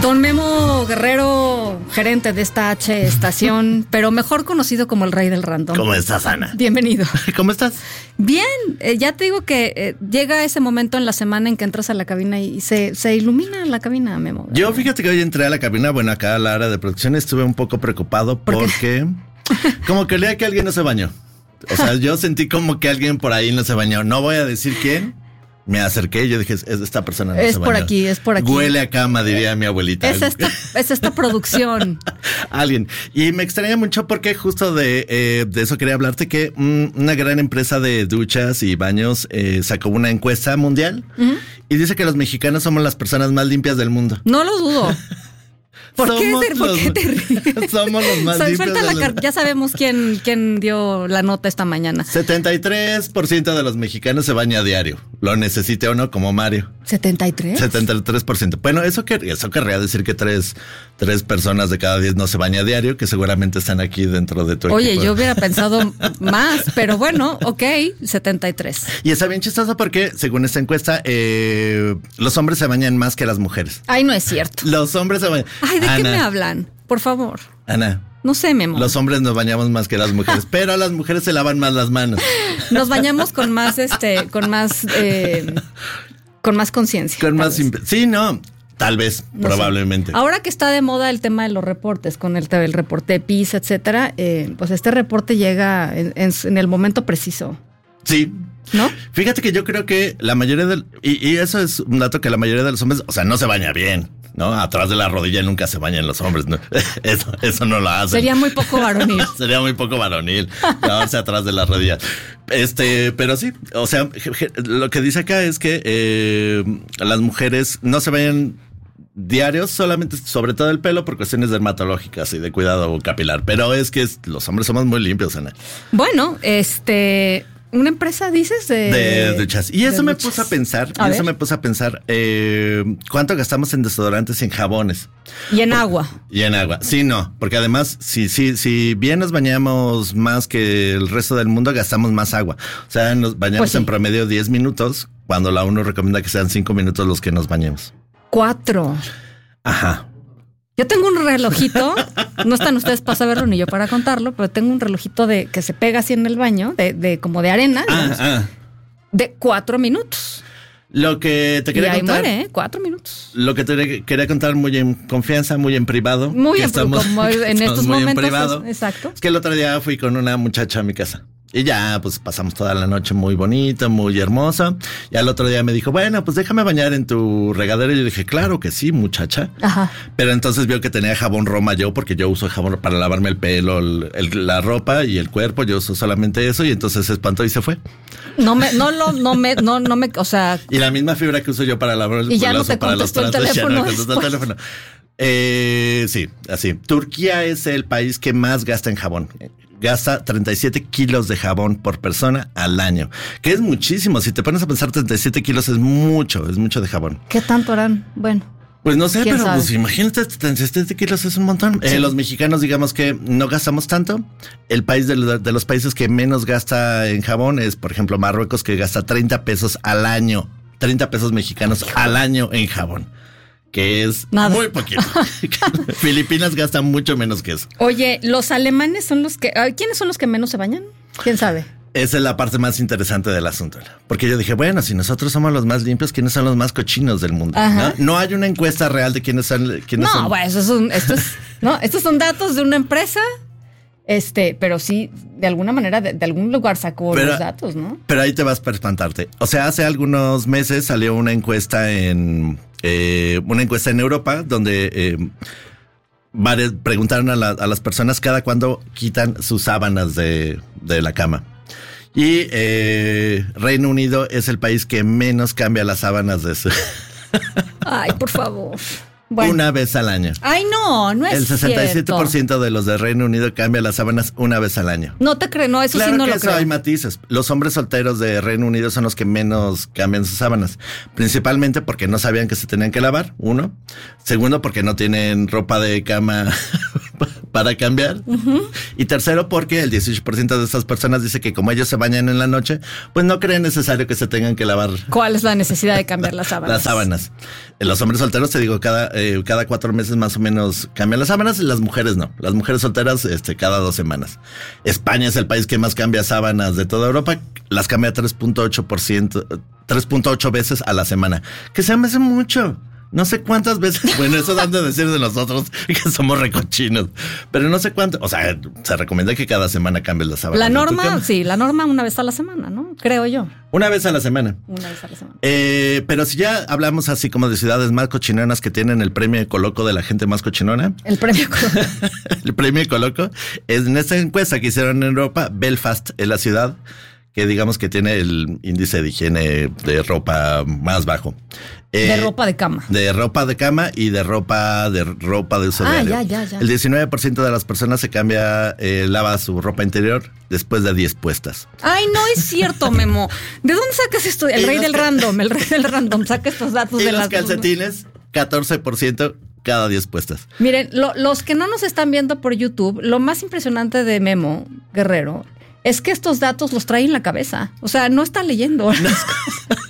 Don Memo Guerrero, gerente de esta H estación, pero mejor conocido como el rey del random. ¿Cómo estás, Ana? Bienvenido. ¿Cómo estás? Bien, ya te digo que llega ese momento en la semana en que entras a la cabina y se ilumina la cabina, Memo. Yo fíjate que hoy entré a la cabina, bueno, acá a la área de producción, estuve un poco preocupado porque como que olía que alguien no se bañó. O sea, yo sentí como que alguien por ahí no se bañó. No voy a decir quién. Me acerqué y yo dije, esta persona no se bañó. Es por aquí. Huele a cama, diría mi abuelita. Es esta producción. Alguien. Y me extraña mucho porque justo de eso quería hablarte, que una gran empresa de duchas y baños sacó una encuesta mundial y dice que los mexicanos somos las personas más limpias del mundo. No lo dudo. ¿Por qué te ríes? Somos los más limpios. Ya sabemos quién dio la nota esta mañana. 73% de los mexicanos se baña a diario. Lo necesite o no, como Mario. ¿73? 73%. Bueno, eso querría decir que tres personas de cada 10 no se baña a diario, que seguramente están aquí dentro de tu equipo. Oye, yo hubiera pensado más, pero bueno, ok, 73. Y está bien chistoso porque, según esta encuesta, los hombres se bañan más que las mujeres. Ay, no es cierto. Los hombres se bañan. Ay, ¿de qué me hablan? Por favor. Ana. No sé, Memo. Los hombres nos bañamos más que las mujeres, pero las mujeres se lavan más las manos. Nos bañamos con más conciencia. Sí, no. Tal vez, no probablemente. Sé. Ahora que está de moda el tema de los reportes, con el reporte PISA, etcétera, pues este reporte llega en el momento preciso. Sí. ¿No? Fíjate que yo creo que la mayoría y eso es un dato que la mayoría de los hombres, o sea, no se baña bien, ¿no? Atrás de la rodilla nunca se bañan los hombres, ¿no? Eso no lo hacen. Sería muy poco varonil. Sería muy poco varonil, llevarse atrás de la rodilla. Pero sí, o sea, lo que dice acá es que las mujeres no se bañan diarios, solamente, sobre todo el pelo, por cuestiones dermatológicas y de cuidado capilar. Pero es que los hombres somos muy limpios, Ana. Bueno, ¿una empresa dices? De duchas. Y eso me puso a pensar, ¿cuánto gastamos en desodorantes y en jabones? Y en agua. Y en agua. Sí, no. Porque además, si bien nos bañamos más que el resto del mundo, gastamos más agua. O sea, nos bañamos en promedio 10 minutos, cuando la ONU recomienda que sean 5 minutos los que nos bañemos. 4. Ajá. Yo tengo un relojito, no están ustedes para saberlo ni yo para contarlo, pero tengo un relojito que se pega así en el baño, como de arena, digamos, de 4 minutos. Lo que te quería contar. Y ahí muere, 4 minutos. Lo que te quería contar muy en confianza, muy en privado. Muy en estos muy momentos. En privado. Exacto. Es que el otro día fui con una muchacha a mi casa. Y ya, pues pasamos toda la noche muy bonita, muy hermosa. Y al otro día me dijo, bueno, pues déjame bañar en tu regadera. Y yo dije, claro que sí, muchacha. Ajá. Pero entonces vio que tenía jabón Roma yo, porque yo uso jabón para lavarme el pelo, la ropa y el cuerpo. Yo uso solamente eso. Y entonces se espantó y se fue. O sea. Y la misma fibra que uso yo para lavar el pelo. Y ya no te contestó el teléfono. Sí, así. Turquía es el país que más gasta en jabón. Gasta 37 kilos de jabón por persona al año, que es muchísimo. Si te pones a pensar, 37 kilos es mucho de jabón. ¿Qué tanto harán? Bueno. Pues no sé, pero pues imagínate, 37 kilos es un montón. Sí. Los mexicanos, digamos que no gastamos tanto. El país de los países que menos gasta en jabón es, por ejemplo, Marruecos, que gasta 30 pesos al año. 30 pesos mexicanos al año en jabón. Que es muy poquito. Filipinas gasta mucho menos que eso. Oye, los alemanes son los que... ¿Quiénes son los que menos se bañan? ¿Quién sabe? Esa es la parte más interesante del asunto. Porque yo dije, bueno, si nosotros somos los más limpios, ¿quiénes son los más cochinos del mundo? No hay una encuesta real de quiénes son. No, bueno, estos son datos de una empresa. Pero sí, de alguna manera, de algún lugar sacó los datos, ¿no? Pero ahí te vas para espantarte. O sea, hace algunos meses salió una encuesta en Europa donde preguntaron a las personas cada cuándo quitan sus sábanas de la cama. Y Reino Unido es el país que menos cambia las sábanas de su... Ay, por favor. Bueno. Una vez al año. Ay, no es cierto. El 67% de los de Reino Unido cambia las sábanas una vez al año. No te creo, no, eso claro sí no que lo eso creo. Hay matices. Los hombres solteros de Reino Unido son los que menos cambian sus sábanas. Principalmente porque no sabían que se tenían que lavar, uno. Segundo, porque no tienen ropa de cama para cambiar. Y tercero, porque el 18% de estas personas dice que como ellos se bañan en la noche, pues no creen necesario que se tengan que lavar. ¿Cuál es la necesidad de cambiar las sábanas? Las sábanas. Los hombres solteros, te digo, cada 4 meses más o menos cambian las sábanas, y las mujeres no. Las mujeres solteras, cada 2 semanas. España es el país que más cambia sábanas de toda Europa. Las cambia 3.8 veces a la semana. Que se me hace mucho. No sé cuántas veces, bueno, eso dan de decir de nosotros que somos recochinos, pero no sé cuánto, o sea, se recomienda que cada semana cambies la sábana. La norma, sí, la norma una vez a la semana, ¿no? Creo yo. Una vez a la semana. Una vez a la semana. Pero si ya hablamos así como de ciudades más cochinonas que tienen el premio Coloco de la gente más cochinona. El premio Coloco. El premio Coloco es en esta encuesta que hicieron en Europa, Belfast es la ciudad que digamos que tiene el índice de higiene de ropa más bajo. De ropa de cama. De ropa de cama y de ropa de uso diario. Ya. El 19% de las personas se lava su ropa interior después de 10 puestas. Ay, no es cierto, Memo. ¿De dónde sacas esto? El rey del random saca estos datos y de los calcetines, 14% cada 10 puestas. Miren, los que no nos están viendo por YouTube, lo más impresionante de Memo Guerrero es que estos datos los trae en la cabeza. O sea, no está leyendo las cosas.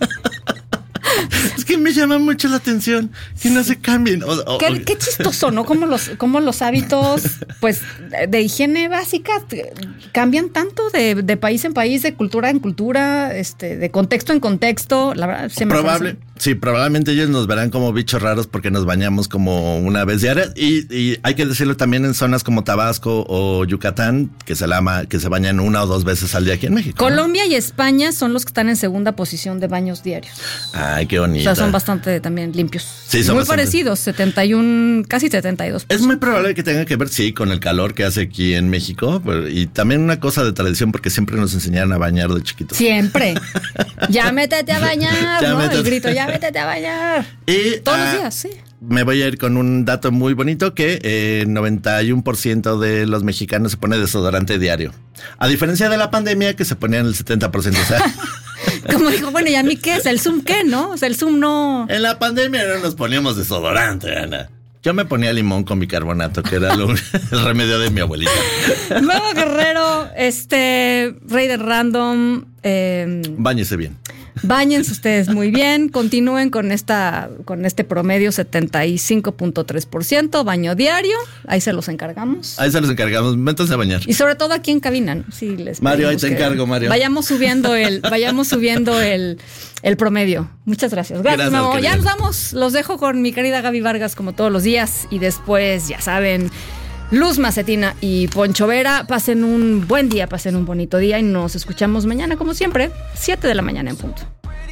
Es que me llama mucho la atención que no se cambien. Qué chistoso, ¿no? Como los hábitos, pues, de higiene básica cambian tanto de país en país, de cultura en cultura, de contexto en contexto. La verdad, probablemente ellos nos verán como bichos raros porque nos bañamos como una vez diaria. Y hay que decirlo también en zonas como Tabasco o Yucatán, que se bañan 1 o 2 veces al día aquí en México. Colombia y España son los que están en segunda posición de baños diarios. Ay, qué bonito. O sea, son bastante también limpios. Sí, son muy bastante parecidos, 71, casi 72%. Es muy probable que tenga que ver, sí, con el calor que hace aquí en México. Y también una cosa de tradición, porque siempre nos enseñaron a bañar de chiquitos. Siempre. Ya métete a bañar, ¿no? El grito, ya métete a bañar. Y todos los días, sí. Me voy a ir con un dato muy bonito que 91% de los mexicanos se pone desodorante diario. A diferencia de la pandemia que se ponían el 70%. O sea, como dijo, bueno, ¿y a mí qué es? ¿El Zoom qué, no? O sea, el Zoom no. En la pandemia no nos poníamos desodorante, Ana. Yo me ponía limón con bicarbonato, que era el remedio de mi abuelita. Memo Guerrero, rey de random. Báñese bien. Báñense ustedes muy bien, continúen con este promedio 75.3%, baño diario, ahí se los encargamos. Métanse a bañar. Y sobre todo aquí en cabina, ¿no? Sí, Mario, ahí te encargo, Mario. Vayamos subiendo el promedio. Muchas gracias. Gracias, Memo. Ya nos vamos, los dejo con mi querida Gaby Vargas como todos los días y después, ya saben, Luz Macetina y Poncho Vera. Pasen un buen día, pasen un bonito día y nos escuchamos mañana, como siempre, 7 de la mañana en punto.